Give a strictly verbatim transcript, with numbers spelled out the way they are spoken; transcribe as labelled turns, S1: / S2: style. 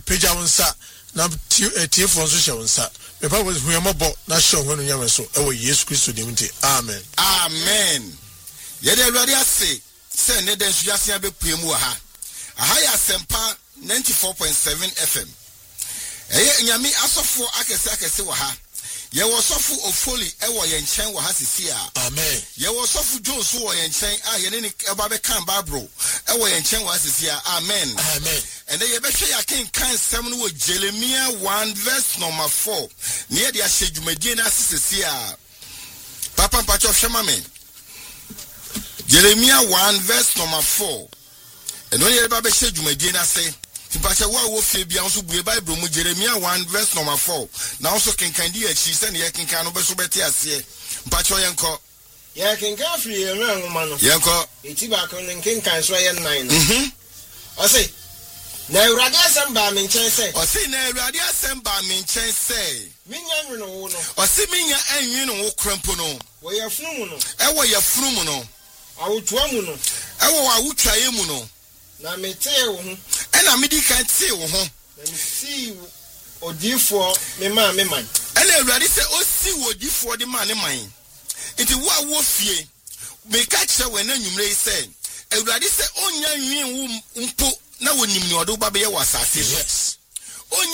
S1: peja wonsa na tie for nso hye wonsa me pa wo huamabo na hye ho no nyame so e wo Yesu Kristo dim nti amen
S2: amen yede awurade ase se ne den so yase abepue mu ha aha ya sempa ninety-four point seven F M eye nyame asofo akese akese wo ha ye wo sofu ofoli e wo ye nchen wo ha sisi a
S1: amen
S2: ye wo sofu Jones wo ye nchen a ye ne eba be kan Bible e wo ye nchen wo ha sisi a amen
S1: amen
S2: and ye be hwe ya ken kan sem no wo Jeremiah one verse number four ne ye de ahye dwumadie na sisi a papa mpacho hwema me Jeremiah one verse number four and when ye be hye dwumadie na se Tipache wa wo fie bia nso bue Bible mu Jeremiah one verse number four. Na also kenkan di achi se ne ye kenkan no be so beti ase. Mpache yenko.
S3: Ye kenkan free ye nwa nwoma no.
S2: Yenko.
S3: Eti ba ko ne kenkan so ye nine no.
S2: Mhm.
S3: O say na Awurade asem ba me nchen se.
S2: O say na Awurade asem ba me nchen se.
S3: Minya nwe no wo no.
S2: O say minya anwi no wo krempo no.
S3: Wo ye funu mu no.
S2: E wo ye funu mu no.
S3: Awotwa mu no.
S2: E wo awotwaye mu no.
S3: Na mete wo ho.
S2: E na medi kan te wo ho.
S3: Na si odifo me ma me man.
S2: E na Awurade se o si odifo de ma ne man. Nti wo a wo fie. Me ka kire we na nwumre se. Awurade se onya nwen wo mpo na wonim ni odo ba be ye wasase.